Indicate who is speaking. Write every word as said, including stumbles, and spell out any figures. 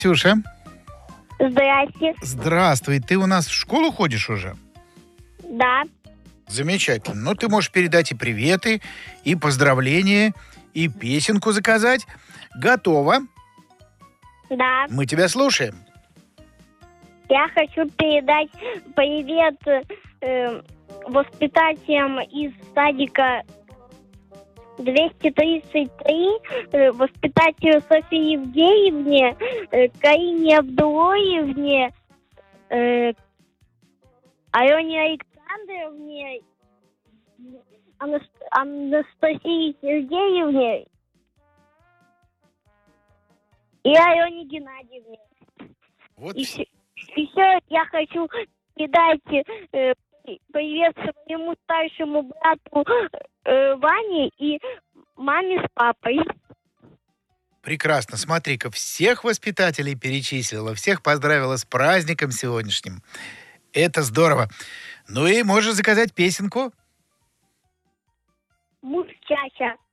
Speaker 1: Ксюша,
Speaker 2: Здрасте.
Speaker 1: здравствуй. Ты у нас в школу ходишь уже?
Speaker 2: Да.
Speaker 1: Замечательно. Ну, ты можешь передать и приветы, и поздравления, и песенку заказать. Готово.
Speaker 2: Да.
Speaker 1: Мы тебя слушаем.
Speaker 2: Я хочу передать привет э, воспитателям из садика двести тридцать три, э, воспитателю Софии Евгеньевне, э, Карине Абдулоевне, э, Алене Александровне, Анас- Анастасии Сергеевне и Алене Геннадьевне.
Speaker 1: Вот
Speaker 2: И еще я хочу передать э, привет своему старшему брату э, Ване и маме с папой.
Speaker 1: прекрасно. Смотри-ка, всех воспитателей перечислила, всех поздравила с праздником сегодняшним. Это здорово. Ну и можешь заказать песенку.
Speaker 2: Муж чача.